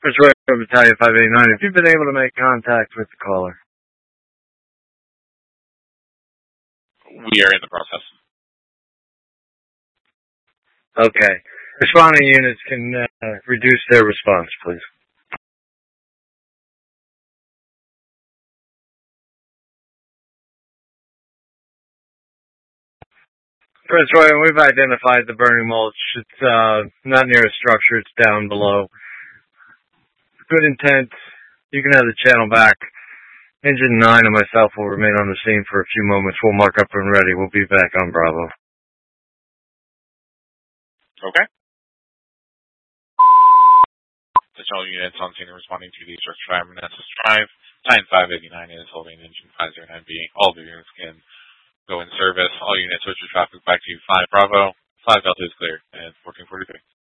It's Roy from Battalion 589. If you've been able to make contact with the caller. We are in the process. Okay. Responding units can reduce their response, please. Prince Roy, we've identified the burning mulch. It's not near a structure. It's down below. Good intent. You can have the channel back. Engine 9 and myself will remain on the scene for a few moments. We'll mark up and ready. We'll be back on Bravo. Okay. Additional units on scene responding to the structure fire Manassas Drive. Battalion 589 is holding engine 509B. All the units can go in service. All units switch your traffic back to 5 Bravo. 5 Delta is clear. And 1443.